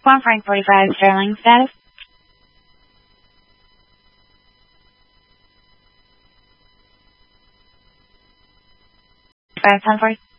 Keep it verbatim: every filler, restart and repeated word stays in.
One franc forty-five sterling status. Five ten forty.